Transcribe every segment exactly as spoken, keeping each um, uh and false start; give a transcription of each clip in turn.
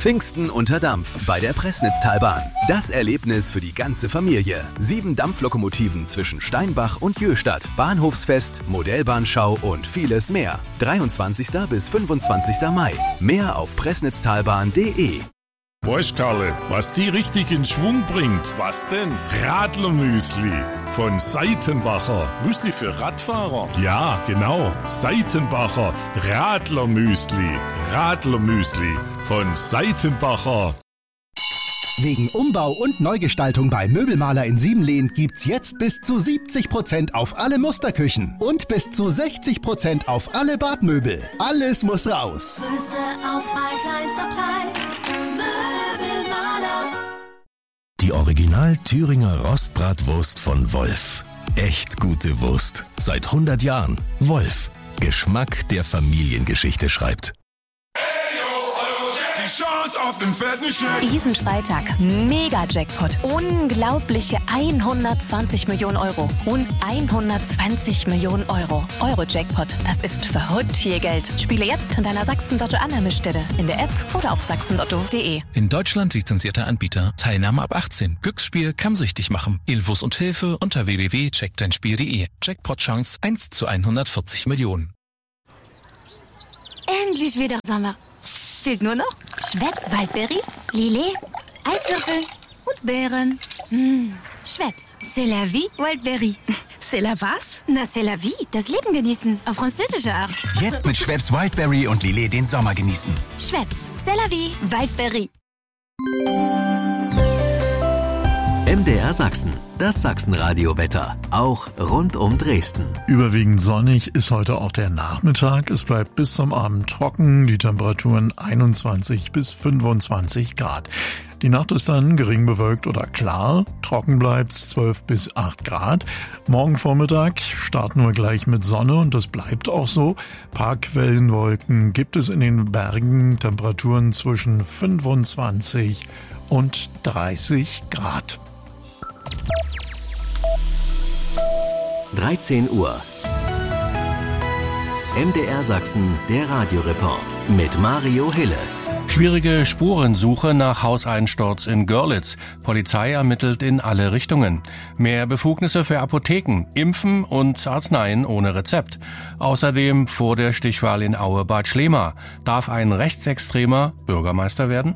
Pfingsten unter Dampf bei der Pressnitztalbahn. Das Erlebnis für die ganze Familie. Sieben Dampflokomotiven zwischen Steinbach und Jöhstadt. Bahnhofsfest, Modellbahnschau und vieles mehr. dreiundzwanzigsten bis fünfundzwanzigsten Mai. Mehr auf pressnitztalbahn punkt de. Weißt Karle, was die richtig in Schwung bringt? Was denn? Radlermüsli von Seitenbacher. Müsli für Radfahrer? Ja, genau. Seitenbacher Radlermüsli. Radlermüsli von Seitenbacher. Wegen Umbau und Neugestaltung bei Möbelmaler in Siebenlehn gibt's jetzt bis zu siebzig Prozent auf alle Musterküchen und bis zu sechzig Prozent auf alle Badmöbel. Alles muss raus. Größte Auswahl, kleinster Preis. Möbelmaler. Die Original Thüringer Rostbratwurst von Wolf. Echt gute Wurst. Seit hundert Jahren. Wolf. Geschmack, der Familiengeschichte schreibt. Die Chance auf den fetten Scheck. Diesen Freitag Mega-Jackpot. Unglaubliche hundertzwanzig Millionen Euro. Und hundertzwanzig Millionen Euro. Euro-Jackpot. Das ist verrückt viel Geld. Spiele jetzt in deiner Sachsen-Lotto-Annahmestelle. In der App oder auf sachsen lotto punkt de. In Deutschland lizenzierter Anbieter. Teilnahme ab achtzehn. Glücksspiel kann süchtig machen. Infos und Hilfe unter w w w punkt check dein spiel punkt de. Jackpot-Chance eins zu hundertvierzig Millionen. Endlich wieder Sommer. Fehlt nur noch Schweppes Waldberry, Lillet, Eiswürfel und Beeren. Mmh. Schweppes, c'est la vie, Waldberry. C'est la was? Na, c'est la vie, das Leben genießen, auf französische Art. Jetzt mit Schweppes Wildberry und Lillet den Sommer genießen. Schweppes, c'est la vie, Waldberry. M D R Sachsen, das Sachsenradio-Wetter, auch rund um Dresden. Überwiegend sonnig ist heute auch der Nachmittag. Es bleibt bis zum Abend trocken, die Temperaturen einundzwanzig bis fünfundzwanzig Grad. Die Nacht ist dann gering bewölkt oder klar, trocken bleibt's zwölf bis acht Grad. Morgen Vormittag starten wir gleich mit Sonne und das bleibt auch so. Paar Quellenwolken gibt es in den Bergen, Temperaturen zwischen fünfundzwanzig und dreißig Grad. dreizehn Uhr. M D R Sachsen, der Radioreport mit Mario Hille. Schwierige Spurensuche nach Hauseinsturz in Görlitz. Polizei ermittelt in alle Richtungen. Mehr Befugnisse für Apotheken, Impfen und Arzneien ohne Rezept. Außerdem vor der Stichwahl in Aue-Bad Schlema. Darf ein Rechtsextremer Bürgermeister werden?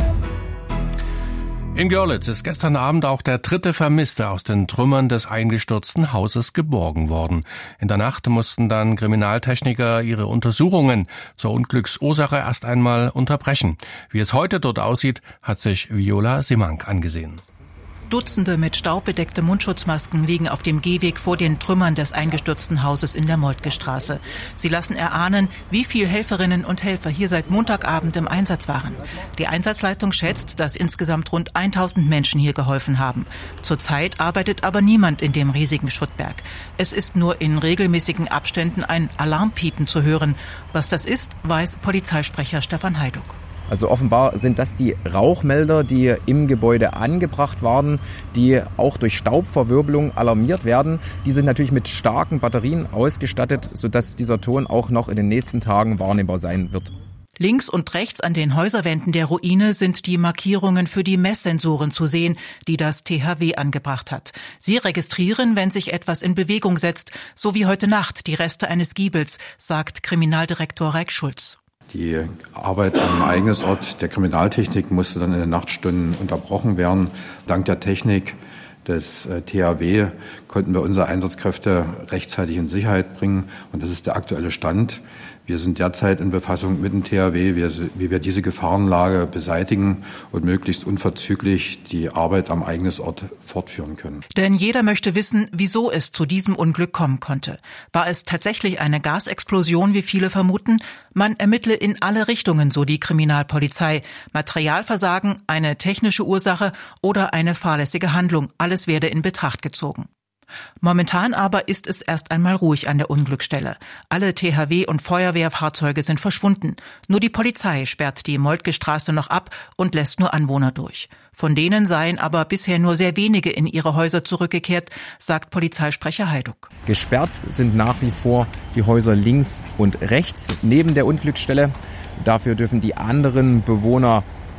In Görlitz ist gestern Abend auch der dritte Vermisste aus den Trümmern des eingestürzten Hauses geborgen worden. In der Nacht mussten dann Kriminaltechniker ihre Untersuchungen zur Unglücksursache erst einmal unterbrechen. Wie es heute dort aussieht, hat sich Viola Simank angesehen. Dutzende mit Staub bedeckte Mundschutzmasken liegen auf dem Gehweg vor den Trümmern des eingestürzten Hauses in der Moltke-Straße. Sie lassen erahnen, wie viel Helferinnen und Helfer hier seit Montagabend im Einsatz waren. Die Einsatzleitung schätzt, dass insgesamt rund tausend Menschen hier geholfen haben. Zurzeit arbeitet aber niemand in dem riesigen Schuttberg. Es ist nur in regelmäßigen Abständen ein Alarmpiepen zu hören. Was das ist, weiß Polizeisprecher Stefan Heiduck. Also offenbar sind das die Rauchmelder, die im Gebäude angebracht waren, die auch durch Staubverwirbelung alarmiert werden. Die sind natürlich mit starken Batterien ausgestattet, sodass dieser Ton auch noch in den nächsten Tagen wahrnehmbar sein wird. Links und rechts an den Häuserwänden der Ruine sind die Markierungen für die Messsensoren zu sehen, die das T H W angebracht hat. Sie registrieren, wenn sich etwas in Bewegung setzt, so wie heute Nacht die Reste eines Giebels, sagt Kriminaldirektor Reik Schulz. Die Arbeit am Ereignisort der Kriminaltechnik musste dann in den Nachtstunden unterbrochen werden. Dank der Technik des T H W konnten wir unsere Einsatzkräfte rechtzeitig in Sicherheit bringen. Und das ist der aktuelle Stand. Wir sind derzeit in Befassung mit dem T H W, wie wir diese Gefahrenlage beseitigen und möglichst unverzüglich die Arbeit am Ereignisort fortführen können. Denn jeder möchte wissen, wieso es zu diesem Unglück kommen konnte. War es tatsächlich eine Gasexplosion, wie viele vermuten? Man ermittle in alle Richtungen, so die Kriminalpolizei. Materialversagen, eine technische Ursache oder eine fahrlässige Handlung. Alles werde in Betracht gezogen. Momentan aber ist es erst einmal ruhig an der Unglücksstelle. Alle T H W- und Feuerwehrfahrzeuge sind verschwunden. Nur die Polizei sperrt die Moltke-Straße noch ab und lässt nur Anwohner durch. Von denen seien aber bisher nur sehr wenige in ihre Häuser zurückgekehrt, sagt Polizeisprecher Heiduck. Gesperrt sind nach wie vor die Häuser links und rechts neben der Unglücksstelle. Dafür dürfen die anderen Bewohner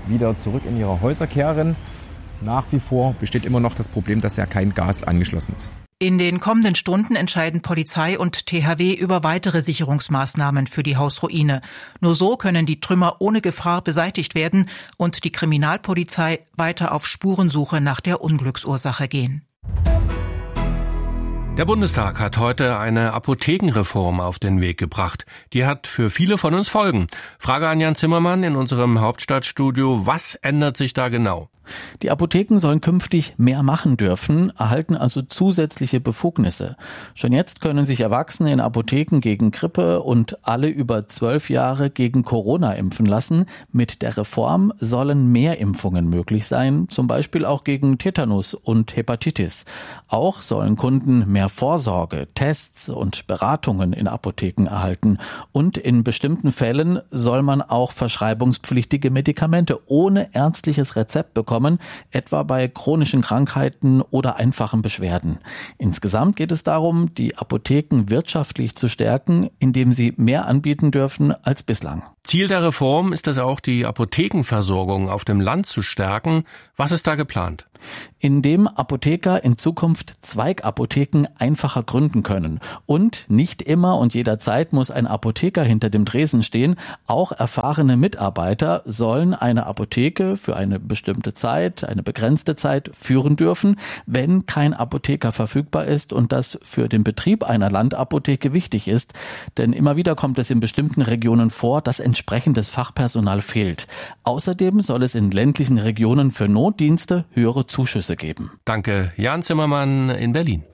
wieder zurück in ihre Häuser kehren. Nach wie vor besteht immer noch das Problem, dass ja kein Gas angeschlossen ist. In den kommenden Stunden entscheiden Polizei und T H W über weitere Sicherungsmaßnahmen für die Hausruine. Nur so können die Trümmer ohne Gefahr beseitigt werden und die Kriminalpolizei weiter auf Spurensuche nach der Unglücksursache gehen. Der Bundestag hat heute eine Apothekenreform auf den Weg gebracht. Die hat für viele von uns Folgen. Frage an Jan Zimmermann in unserem Hauptstadtstudio. Was ändert sich da genau? Die Apotheken sollen künftig mehr machen dürfen, erhalten also zusätzliche Befugnisse. Schon jetzt können sich Erwachsene in Apotheken gegen Grippe und alle über zwölf Jahre gegen Corona impfen lassen. Mit der Reform sollen mehr Impfungen möglich sein, zum Beispiel auch gegen Tetanus und Hepatitis. Auch sollen Kunden mehr Vorsorge, Tests und Beratungen in Apotheken erhalten. Und in bestimmten Fällen soll man auch verschreibungspflichtige Medikamente ohne ärztliches Rezept bekommen, etwa bei chronischen Krankheiten oder einfachen Beschwerden. Insgesamt geht es darum, die Apotheken wirtschaftlich zu stärken, indem sie mehr anbieten dürfen als bislang. Ziel der Reform ist es auch, die Apothekenversorgung auf dem Land zu stärken. Was ist da geplant? Indem Apotheker in Zukunft Zweigapotheken einfacher gründen können. Und nicht immer und jederzeit muss ein Apotheker hinter dem Tresen stehen. Auch erfahrene Mitarbeiter sollen eine Apotheke für eine bestimmte Zeit, eine begrenzte Zeit führen dürfen, wenn kein Apotheker verfügbar ist und das für den Betrieb einer Landapotheke wichtig ist. Denn immer wieder kommt es in bestimmten Regionen vor, dass entsprechendes Fachpersonal fehlt. Außerdem soll es in ländlichen Regionen für Notdienste höhere Zuschüsse geben. Danke, Jan Zimmermann in Berlin.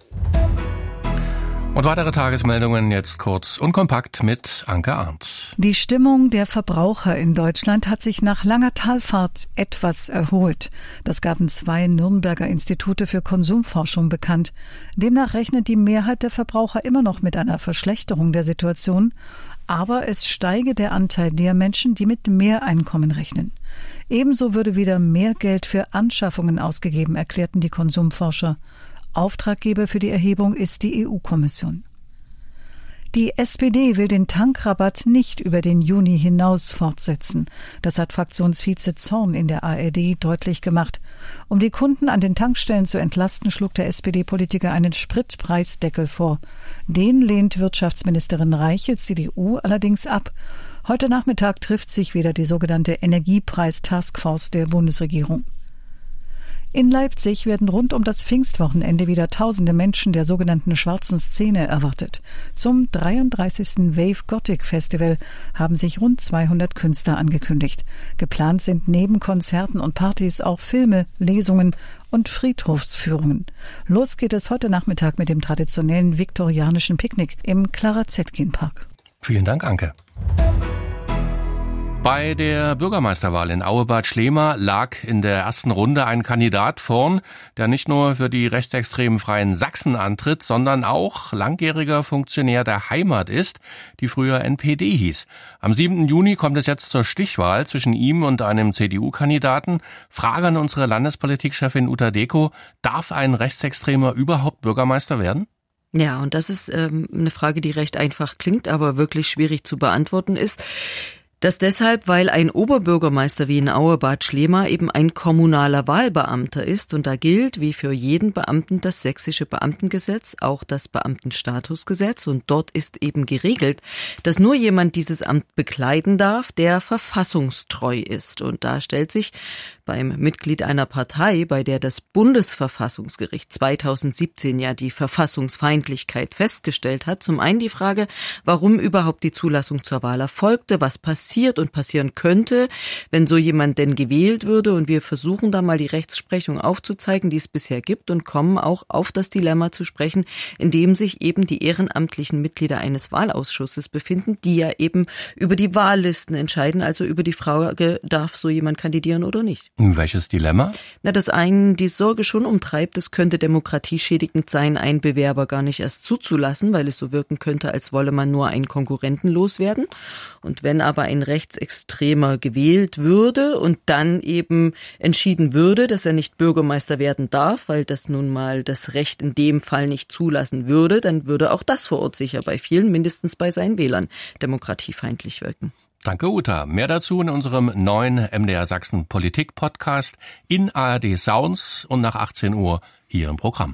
Und weitere Tagesmeldungen jetzt kurz und kompakt mit Anke Arndt. Die Stimmung der Verbraucher in Deutschland hat sich nach langer Talfahrt etwas erholt. Das gaben zwei Nürnberger Institute für Konsumforschung bekannt. Demnach rechnet die Mehrheit der Verbraucher immer noch mit einer Verschlechterung der Situation. Aber es steige der Anteil der Menschen, die mit mehr Einkommen rechnen. Ebenso würde wieder mehr Geld für Anschaffungen ausgegeben, erklärten die Konsumforscher. Auftraggeber für die Erhebung ist die E U-Kommission. Die S P D will den Tankrabatt nicht über den Juni hinaus fortsetzen. Das hat Fraktionsvize Zorn in der A R D deutlich gemacht. Um die Kunden an den Tankstellen zu entlasten, schlug der S P D-Politiker einen Spritpreisdeckel vor. Den lehnt Wirtschaftsministerin Reiche, C D U, allerdings ab. Heute Nachmittag trifft sich wieder die sogenannte Energiepreis-Taskforce der Bundesregierung. In Leipzig werden rund um das Pfingstwochenende wieder tausende Menschen der sogenannten schwarzen Szene erwartet. Zum dreiunddreißigsten Wave Gothic Festival haben sich rund zweihundert Künstler angekündigt. Geplant sind neben Konzerten und Partys auch Filme, Lesungen und Friedhofsführungen. Los geht es heute Nachmittag mit dem traditionellen viktorianischen Picknick im Clara-Zetkin-Park. Vielen Dank, Anke. Bei der Bürgermeisterwahl in Aue-Bad Schlema lag in der ersten Runde ein Kandidat vorn, der nicht nur für die rechtsextremen Freien Sachsen antritt, sondern auch langjähriger Funktionär der Heimat ist, die früher N P D hieß. Am siebten Juni kommt es jetzt zur Stichwahl zwischen ihm und einem C D U-Kandidaten. Frage an unsere Landespolitikchefin Uta Deko: Darf ein Rechtsextremer überhaupt Bürgermeister werden? Ja, und das ist ähm, eine Frage, die recht einfach klingt, aber wirklich schwierig zu beantworten ist. Das deshalb, weil ein Oberbürgermeister wie in Aue-Bad Schlema eben ein kommunaler Wahlbeamter ist und da gilt wie für jeden Beamten das sächsische Beamtengesetz, auch das Beamtenstatusgesetz, und dort ist eben geregelt, dass nur jemand dieses Amt bekleiden darf, der verfassungstreu ist. Und da stellt sich beim Mitglied einer Partei, bei der das Bundesverfassungsgericht zweitausendsiebzehn ja die Verfassungsfeindlichkeit festgestellt hat, zum einen die Frage, warum überhaupt die Zulassung zur Wahl erfolgte, was passiert und passieren könnte, wenn so jemand denn gewählt würde. Und wir versuchen da mal die Rechtsprechung aufzuzeigen, die es bisher gibt, und kommen auch auf das Dilemma zu sprechen, in dem sich eben die ehrenamtlichen Mitglieder eines Wahlausschusses befinden, die ja eben über die Wahllisten entscheiden, also über die Frage, darf so jemand kandidieren oder nicht. Welches Dilemma? Na, das einen die Sorge schon umtreibt, es könnte demokratieschädigend sein, einen Bewerber gar nicht erst zuzulassen, weil es so wirken könnte, als wolle man nur einen Konkurrenten loswerden. Und wenn aber ein Rechtsextremer gewählt würde und dann eben entschieden würde, dass er nicht Bürgermeister werden darf, weil das nun mal das Recht in dem Fall nicht zulassen würde, dann würde auch das vor Ort sicher bei vielen, mindestens bei seinen Wählern, demokratiefeindlich wirken. Danke, Uta. Mehr dazu in unserem neuen M D R Sachsen Politik Podcast in A R D Sounds und nach achtzehn Uhr hier im Programm.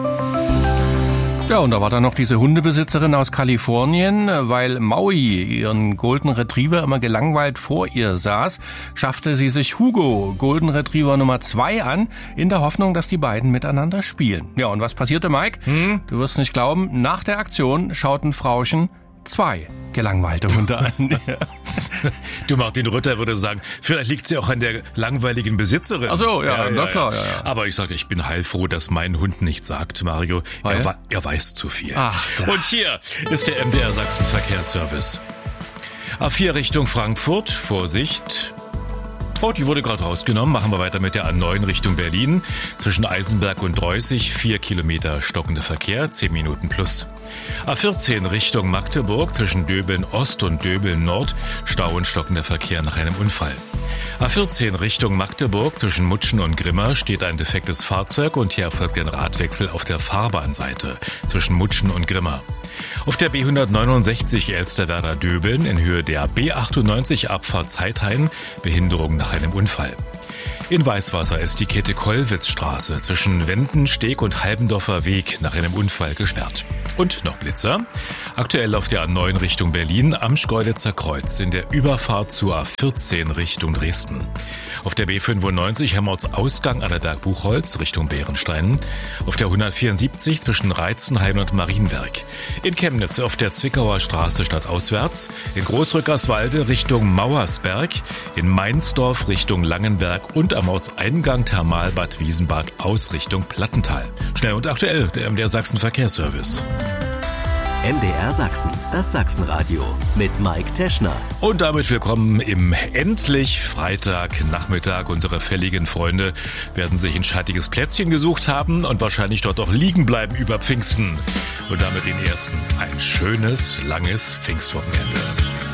Ja, und da war dann noch diese Hundebesitzerin aus Kalifornien, weil Maui, ihren Golden Retriever, immer gelangweilt vor ihr saß, schaffte sie sich Hugo, Golden Retriever Nummer zwei an, in der Hoffnung, dass die beiden miteinander spielen. Ja, und was passierte, Mike? Hm? Du wirst nicht glauben, nach der Aktion schauten Frauchen zwei gelangweilte Hunde an. Du, Martin Rütter würde sagen, vielleicht liegt sie auch an der langweiligen Besitzerin. Ach so, ja, ja, na klar. Ja, ja. Aber ich sagte, ich bin heilfroh, dass mein Hund nichts sagt, Mario. Ah, er, ja? er weiß zu viel. Ach, klar. Und hier ist der M D R Sachsen Verkehrsservice. A vier Richtung Frankfurt, Vorsicht. Oh, die wurde gerade rausgenommen. Machen wir weiter mit der A neun Richtung Berlin. Zwischen Eisenberg und Dreußig, vier Kilometer stockender Verkehr, zehn Minuten plus. A vierzehn Richtung Magdeburg, zwischen Döbeln Ost und Döbeln Nord, Stau und stockender Verkehr nach einem Unfall. A vierzehn Richtung Magdeburg, zwischen Mutschen und Grimma, steht ein defektes Fahrzeug und hier erfolgt ein Radwechsel auf der Fahrbahnseite, zwischen Mutschen und Grimma. Auf der B hundertneunundsechzig Elsterwerda-Döbeln in Höhe der B achtundneunzig Abfahrt Zeithain, Behinderung nach einem Unfall. In Weißwasser ist die Käthe-Kollwitz-Straße zwischen Wendensteg und Halbendorfer Weg nach einem Unfall gesperrt. Und noch Blitzer. Aktuell auf der A neun Richtung Berlin am Schkeuditzer Kreuz in der Überfahrt zur A vierzehn Richtung Dresden. Auf der B fünfundneunzig Helmholtz-Ausgang Annaberg-Buchholz Richtung Bärenstein. Auf der hundertvierundsiebzig zwischen Reizenhain und Marienberg. In Chemnitz auf der Zwickauer Straße stadtauswärts. In Großrückerswalde Richtung Mauersberg. In Mainzdorf Richtung Langenberg und am Ortseingang Thermalbad Wiesenbad aus Richtung Plattental. Schnell und aktuell, der M D R Sachsen Verkehrsservice. M D R Sachsen, das Sachsenradio mit Mike Teschner. Und damit willkommen im endlich Freitagnachmittag. Unsere fälligen Freunde werden sich ein schattiges Plätzchen gesucht haben und wahrscheinlich dort auch liegen bleiben über Pfingsten. Und damit den ersten ein schönes, langes Pfingstwochenende.